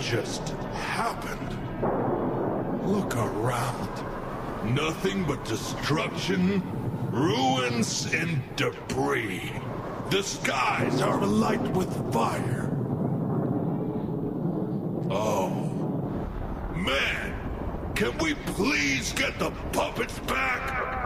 just happened? Look around. Nothing but destruction, ruins, and debris. The skies are alight with fire. Oh, man. Can we please get the puppets back?